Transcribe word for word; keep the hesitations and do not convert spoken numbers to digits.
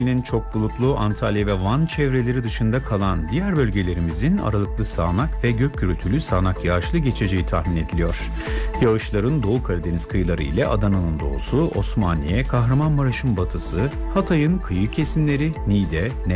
Çok bulutlu Antalya ve Van çevreleri dışında kalan diğer bölgelerimizin aralıklı sağanak ve gök gürültülü sağanak yağışlı geçeceği tahmin ediliyor. Yağışların Doğu Karadeniz kıyıları ile Adana'nın doğusu, Osmaniye, Kahramanmaraş'ın batısı, Hatay'ın kıyı kesimleri, Niğde,